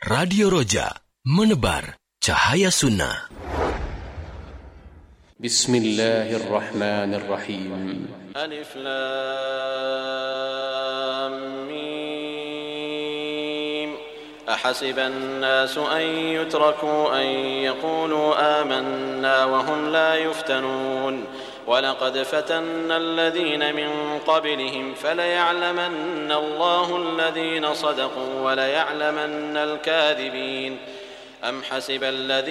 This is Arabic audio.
Radio Roja, menebar cahaya sunnah. Bismillahirrahmanirrahim. Alif Lam Mim. Ahasiba an-nasu an yutraku an yaqulu amanna wa hum la yuftanun. وَلَقَدْ فَتَنَّا الَّذِينَ مِنْ قَبْلِهِمْ فَلَيَعْلَمَنَّ اللَّهُ الَّذِينَ صَدَقُوا وَلَيَعْلَمَنَّ الْكَاذِبِينَ أَمْ حَسِبَ الَّذِينَ